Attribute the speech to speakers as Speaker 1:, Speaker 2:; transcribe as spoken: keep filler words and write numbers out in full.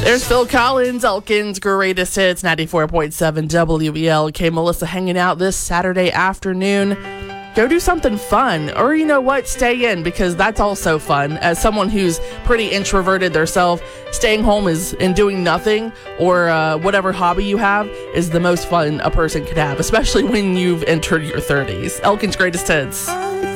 Speaker 1: There's Phil Collins, Elkin's Greatest Hits, ninety-four point seven W E L. Okay, Melissa hanging out this Saturday afternoon. Go do something fun, or you know what, stay in, because that's also fun. As someone who's pretty introverted themselves, staying home is and doing nothing, or uh, whatever hobby you have, is the most fun a person could have, especially when you've entered your thirties. Elkin's Greatest Hits.